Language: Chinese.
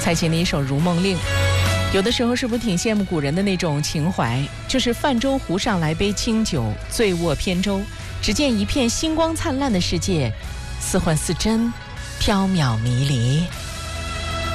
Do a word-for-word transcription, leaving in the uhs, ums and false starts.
蔡琴的一首《如梦令》。有的时候是不是挺羡慕古人的那种情怀？就是泛舟湖上来杯清酒，醉卧扁舟，只见一片星光灿烂的世界，似幻似真，缥缈迷离。